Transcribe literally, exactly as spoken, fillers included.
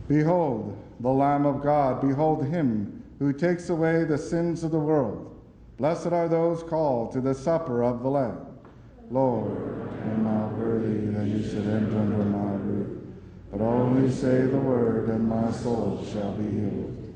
Behold, the Lamb of God. Behold him who takes away the sins of the world. Blessed are those called to the supper of the Lamb. Lord, I am not worthy that you should enter under my roof, but only say the word, and my soul shall be healed.